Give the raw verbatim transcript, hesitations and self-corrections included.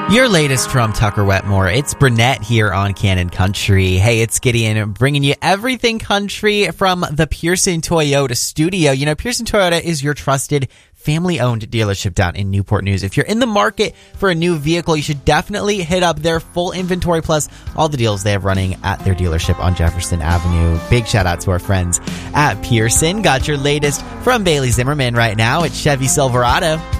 Your latest from Tucker Wetmore. It's Brunette here on Cannon Country. Hey, it's Gideon bringing you everything country from the Pearson Toyota studio. You know, Pearson Toyota is your trusted family-owned dealership down in Newport News. If you're in the market for a new vehicle, you should definitely hit up their full inventory plus all the deals they have running at their dealership on Jefferson Avenue. Big shout out to our friends at Pearson. Got your latest from Bailey Zimmerman right now. It's Chevy Silverado.